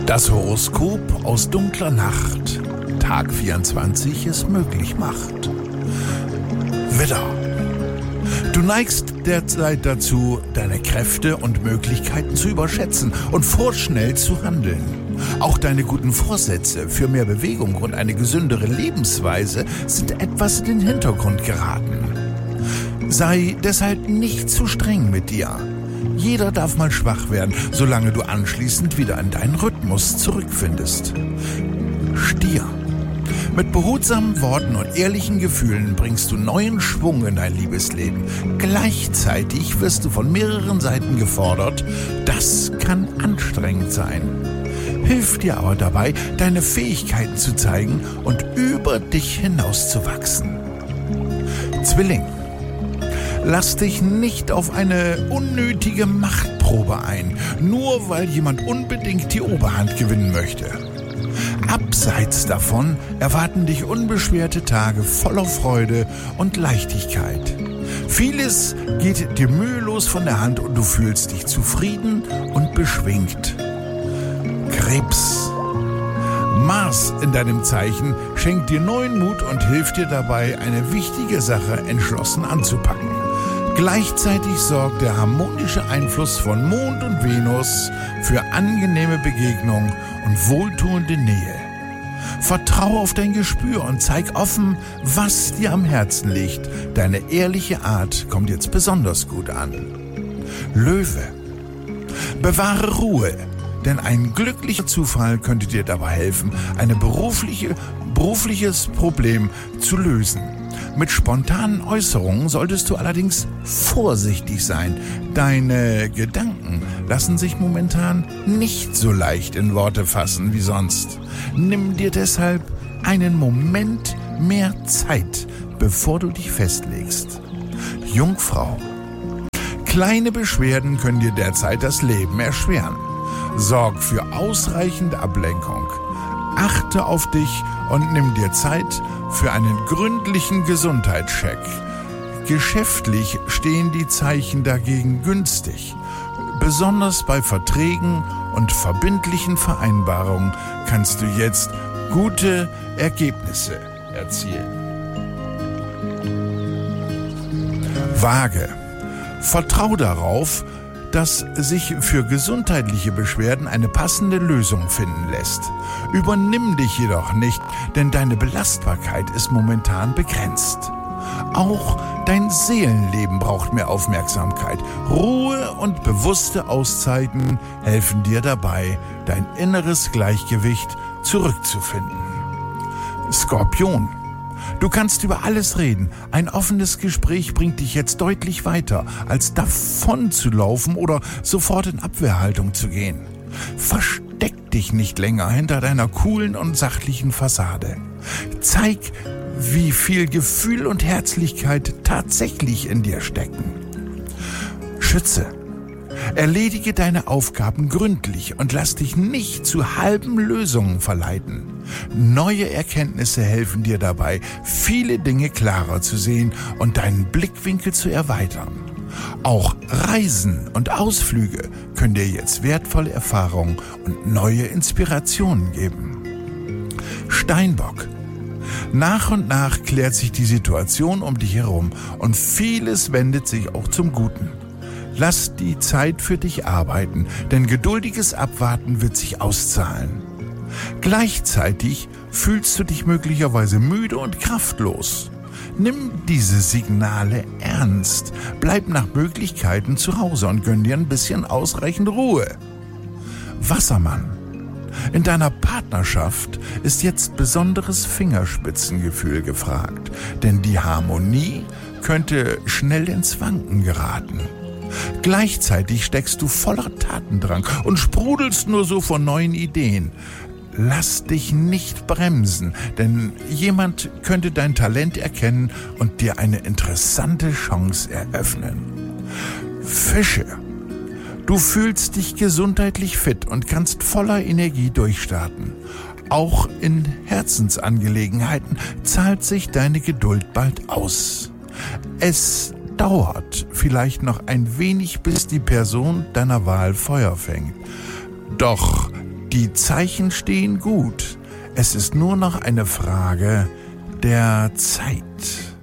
Das Horoskop aus dunkler Nacht, Tag 24 es möglich macht. Widder. Du neigst derzeit dazu, deine Kräfte und Möglichkeiten zu überschätzen und vorschnell zu handeln. Auch deine guten Vorsätze für mehr Bewegung und eine gesündere Lebensweise sind etwas in den Hintergrund geraten. Sei deshalb nicht zu streng mit dir. Jeder darf mal schwach werden, solange du anschließend wieder in deinen Rhythmus zurückfindest. Stier. Mit behutsamen Worten und ehrlichen Gefühlen bringst du neuen Schwung in dein Liebesleben. Gleichzeitig wirst du von mehreren Seiten gefordert. Das kann anstrengend sein. Hilf dir aber dabei, deine Fähigkeiten zu zeigen und über dich hinauszuwachsen. Zwilling. Lass dich nicht auf eine unnötige Machtprobe ein, nur weil jemand unbedingt die Oberhand gewinnen möchte. Abseits davon erwarten dich unbeschwerte Tage voller Freude und Leichtigkeit. Vieles geht dir mühelos von der Hand und du fühlst dich zufrieden und beschwingt. Krebs. Mars in deinem Zeichen schenkt dir neuen Mut und hilft dir dabei, eine wichtige Sache entschlossen anzupacken. Gleichzeitig sorgt der harmonische Einfluss von Mond und Venus für angenehme Begegnung und wohltuende Nähe. Vertraue auf dein Gespür und zeig offen, was dir am Herzen liegt. Deine ehrliche Art kommt jetzt besonders gut an. Löwe. Bewahre Ruhe, denn ein glücklicher Zufall könnte dir dabei helfen, ein berufliches Problem zu lösen. Mit spontanen Äußerungen solltest du allerdings vorsichtig sein. Deine Gedanken lassen sich momentan nicht so leicht in Worte fassen wie sonst. Nimm dir deshalb einen Moment mehr Zeit, bevor du dich festlegst. Jungfrau. Kleine Beschwerden können dir derzeit das Leben erschweren. Sorg für ausreichende Ablenkung. Achte auf dich und nimm dir Zeit für einen gründlichen Gesundheitscheck. Geschäftlich stehen die Zeichen dagegen günstig. Besonders bei Verträgen und verbindlichen Vereinbarungen kannst du jetzt gute Ergebnisse erzielen. Waage. Vertrau darauf, dass sich für gesundheitliche Beschwerden eine passende Lösung finden lässt. Übernimm dich jedoch nicht, denn deine Belastbarkeit ist momentan begrenzt. Auch dein Seelenleben braucht mehr Aufmerksamkeit. Ruhe und bewusste Auszeiten helfen dir dabei, dein inneres Gleichgewicht zurückzufinden. Skorpion. Du kannst über alles reden. Ein offenes Gespräch bringt dich jetzt deutlich weiter, als davon zu laufen oder sofort in Abwehrhaltung zu gehen. Versteck dich nicht länger hinter deiner coolen und sachlichen Fassade. Zeig, wie viel Gefühl und Herzlichkeit tatsächlich in dir stecken. Schütze. Erledige deine Aufgaben gründlich und lass dich nicht zu halben Lösungen verleiten. Neue Erkenntnisse helfen dir dabei, viele Dinge klarer zu sehen und deinen Blickwinkel zu erweitern. Auch Reisen und Ausflüge können dir jetzt wertvolle Erfahrungen und neue Inspirationen geben. Steinbock. Nach und nach klärt sich die Situation um dich herum und vieles wendet sich auch zum Guten. Lass die Zeit für dich arbeiten, denn geduldiges Abwarten wird sich auszahlen. Gleichzeitig fühlst du dich möglicherweise müde und kraftlos. Nimm diese Signale ernst. Bleib nach Möglichkeiten zu Hause und gönn dir ein bisschen ausreichend Ruhe. Wassermann. In deiner Partnerschaft ist jetzt besonderes Fingerspitzengefühl gefragt, denn die Harmonie könnte schnell ins Wanken geraten. Gleichzeitig steckst du voller Tatendrang und sprudelst nur so vor neuen Ideen. Lass dich nicht bremsen, denn jemand könnte dein Talent erkennen und dir eine interessante Chance eröffnen. Fische. Du fühlst dich gesundheitlich fit und kannst voller Energie durchstarten. Auch in Herzensangelegenheiten zahlt sich deine Geduld bald aus. Es dauert vielleicht noch ein wenig, bis die Person deiner Wahl Feuer fängt. Doch Die Zeichen stehen gut. Es ist nur noch eine Frage der Zeit.